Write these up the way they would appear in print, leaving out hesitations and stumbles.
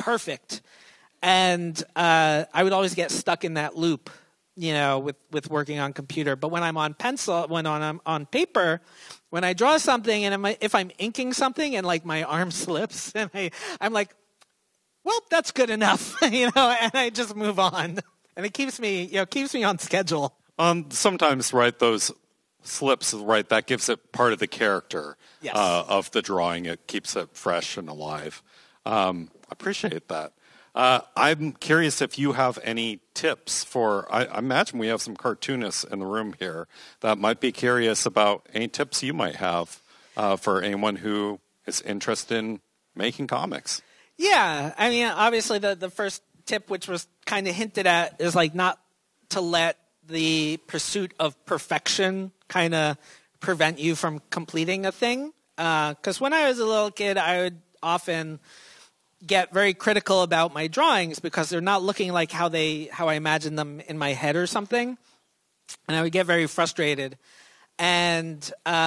perfect. And I would always get stuck in that loop, with working on computer. But when I'm on pencil, when I'm on paper, when I draw something and if I'm inking something and like my arm slips and I'm like, well, that's good enough, and I just move on. And it keeps me on schedule. Sometimes, right, those slips, right, that gives it part of the character of the drawing. It keeps it fresh and alive. I appreciate that. I'm curious if you have any tips for, I imagine we have some cartoonists in the room here that might be curious about any tips you might have for anyone who is interested in making comics. Yeah, I mean, obviously the first tip, which was kind of hinted at, is like not to let the pursuit of perfection kind of prevent you from completing a thing. Because when I was a little kid, I would often get very critical about my drawings because they're not looking like how I imagined them in my head or something, and I would get very frustrated. And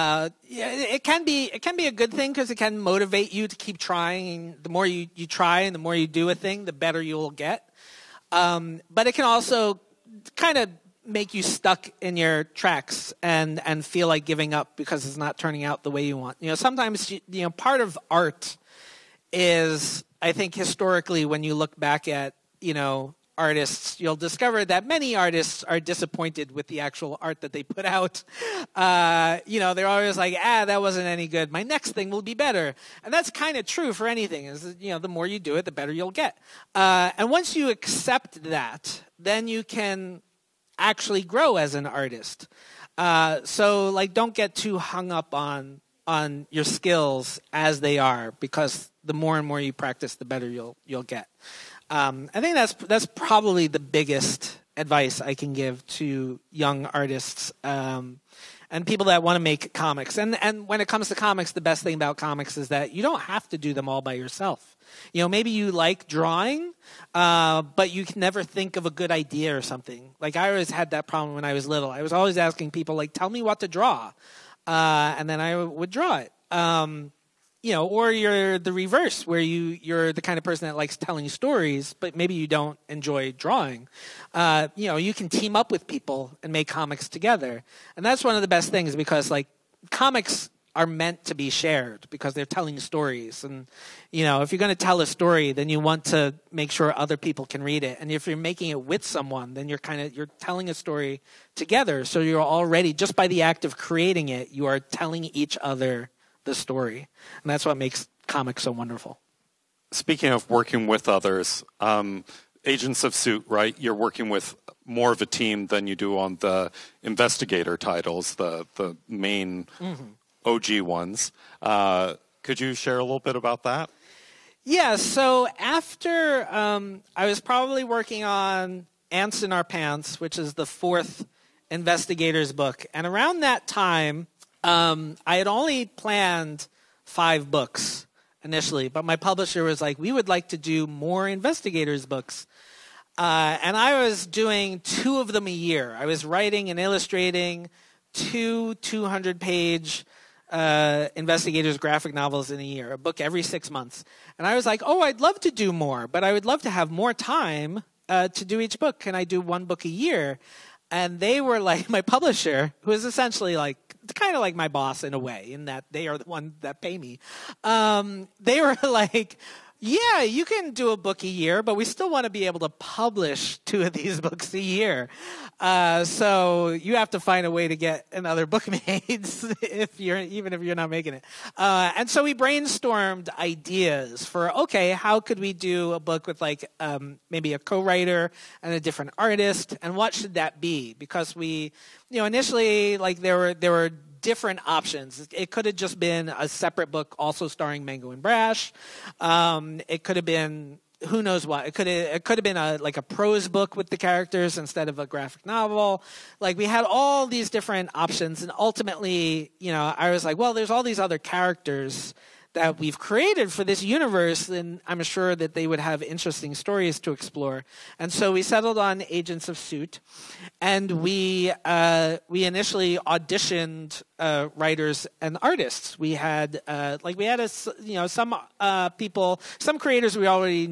it can be a good thing because it can motivate you to keep trying. And the more you try and the more you do a thing, the better you'll get. But it can also kind of make you stuck in your tracks and feel like giving up because it's not turning out the way you want. Sometimes part of art is, I think historically, when you look back at, artists, you'll discover that many artists are disappointed with the actual art that they put out. They're always like, that wasn't any good. My next thing will be better. And that's kind of true for anything. Is the more you do it, the better you'll get. And once you accept that, then you can actually grow as an artist. So don't get too hung up on your skills as they are, because the more and more you practice, the better you'll get. I think that's probably the biggest advice I can give to young artists and people that want to make comics. And when it comes to comics, the best thing about comics is that you don't have to do them all by yourself. Maybe you like drawing, but you can never think of a good idea or something. Like I always had that problem when I was little. I was always asking people, tell me what to draw. And then I would draw it. Or you're the reverse, where you're the kind of person that likes telling stories, but maybe you don't enjoy drawing. You can team up with people and make comics together. And that's one of the best things, because comics are meant to be shared because they're telling stories. And, if you're going to tell a story, then you want to make sure other people can read it. And if you're making it with someone, then you're telling a story together. So you're already, just by the act of creating it, you are telling each other the story. And that's what makes comics so wonderful. Speaking of working with others, Agents of Suit, right? You're working with more of a team than you do on the investigator titles, the main OG ones. Could you share a little bit about that? Yeah, so after I was probably working on Ants in Our Pants, which is the fourth investigator's book. And around that time, I had only planned 5 books initially, but my publisher was like, we would like to do more investigators books. And I was doing 2 of them a year. I was writing and illustrating 2 200-page investigators graphic novels in a year, a book every 6 months. And I was like, I'd love to do more, but I would love to have more time to do each book. Can I do 1 book a year? And they were like, my publisher, who is essentially kind of like my boss in a way, in that they are the ones that pay me. They were like, yeah, you can do a book a year, but we still want to be able to publish 2 of these books a year. So you have to find a way to get another book made even if you're not making it. And so we brainstormed ideas for, how could we do a book with maybe a co-writer and a different artist, and what should that be? Because we, initially there were different options. It could have just been a separate book also starring Mango and Brash. It could have been who knows what. It could have been a prose book with the characters instead of a graphic novel. We had all these different options, and ultimately, I was like, well, there's all these other characters that we've created for this universe, and I'm sure that they would have interesting stories to explore. And so we settled on Agents of Suit, and we initially auditioned writers and artists. We had some creators we already